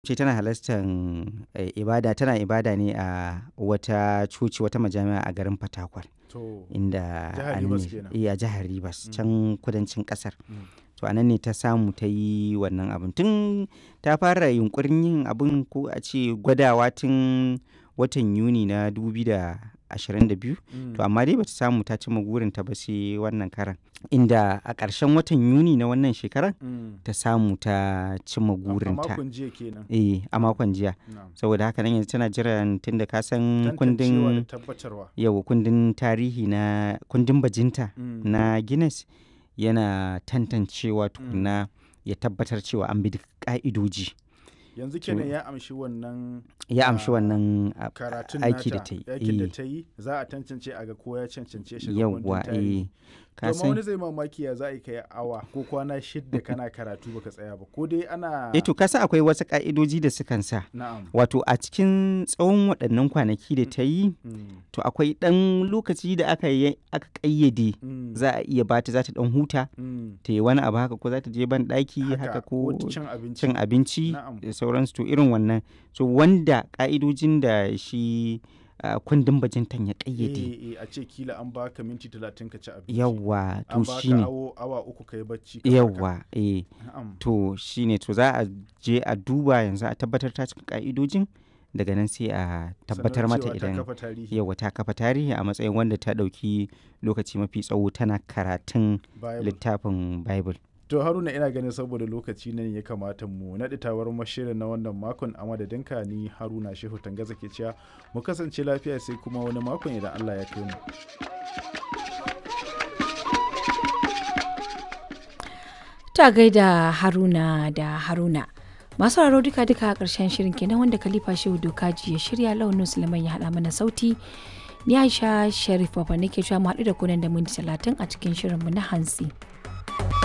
ce tana halartar ibada, tana ibada ne a wata coci, wata majami'a a garin Fatakwal. To, Inda jihar a nan Rivers ne, kenan. a jihar Rivers, can kudancin kasar. Mm. To a nan ne ta samu ta yi wannan abin. Tun ta fara yunkurin yin abin, ko a ce gwadawa, tun watan Yuni na 2022. To amma dai bata samu ta cimma burinta ba sai wannan karan. Inda a ƙarshen watan Yuni na wannan shekarar ta samu ta cimma A burinta. makon jiya kenan. A makon jiya. Na'am. Saboda haka nan yanzu tana jiran, tunda ka san Tantancewa da kundin tabbatarwa. kundin tarihi na kundin bajinta Mm. na Guinness yana tantancewa tukuna ya tabbatar cewa an bi duk ka'idoji. Yanzu kenan ya amshi wannan Ya amshi wannan karatun aiki da nata, ta yi. aikin da ta yi, za a tantance a ga ko ya cancance shi ga kundin Yawwa, tarihi. ka Amma wani san zai mamaki ya za a yi kai awa ko kwana 6 kana karatu baka tsaya ba, ko dai ana to ka san akwai wasu ka'idoji da sukan sa. na'am. Wato a cikin tsawon waɗannan kwanaki da ta yi, Mm. to akwai ɗan lokaci da aka ƙayyade Mm. za a iya bata, za ta ɗan huta, Mm. ta yi wani abu haka, ko za ta je ban ɗaki haka, ko cin abinci. cin abinci Na'am. da sauransu. To irin wannan, so wanda ka'idojin da shi kundin bajintan ya ƙayyade. a ce kila an baka minti 30 ka ci abinci. Yawwa, to An baka shine. awa 3 ka yi bacci. ka farka. Yawwa, Na'am. to shine, to za a je a duba yanzu a tabbatar ta cika ka'idojin, daga nan sai a tabbatar Sanar mata cewa ta idan kafa tarihi. yawwa ta kafa tarihi a matsayin wanda ta ɗauki lokaci mafi tsawo tana karatun Bible. littafin Bible. To Haruna, ina ganin saboda lokaci ne ya kamata mu naɗi tawar mashirin na wannan makon, a madadinka ni Haruna Shehu Tangaza ke cewa mu kasance lafiya sai kuma wani makon idan Allah ya kai mu. Ta gaida Haruna da Haruna. Masu sauraro duka a ƙarshen shirin kenan, wanda Khalifa Shehu Dokaji ya shirya, Launin Suleiman ya haɗa mana sauti. Ni Aisha Sharif Baba nake cewa mu haɗu da kunan da minti 30 a cikin shirinmu na hantsi.